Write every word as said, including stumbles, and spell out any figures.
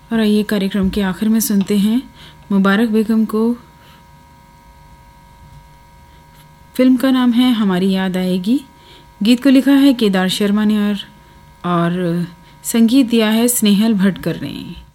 और आइए कार्यक्रम के आखिर में सुनते हैं मुबारक बेगम को। फिल्म का नाम है हमारी याद आएगी। गीत को लिखा है केदार शर्मा ने और, और संगीत दिया है स्नेहल भटकर ने।